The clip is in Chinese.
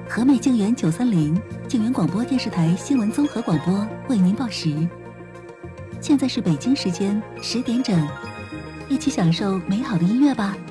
和美静园930，静园广播电视台新闻综合广播为您报时。现在是北京时间10点整，一起享受美好的音乐吧。